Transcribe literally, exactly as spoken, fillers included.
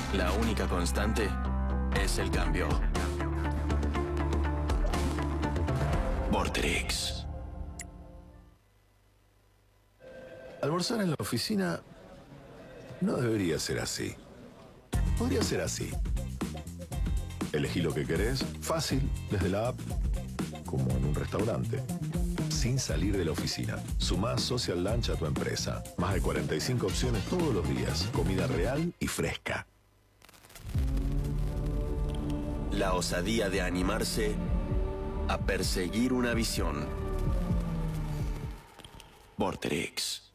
La única constante es el cambio. Vorterix. Almorzar en la oficina no debería ser así. Podría ser así. Elegí lo que querés, fácil, desde la app, como en un restaurante, sin salir de la oficina. Sumá Social Lunch a tu empresa. Más de cuarenta y cinco opciones todos los días. Comida real y fresca. La osadía de animarse a perseguir una visión. Vorterix.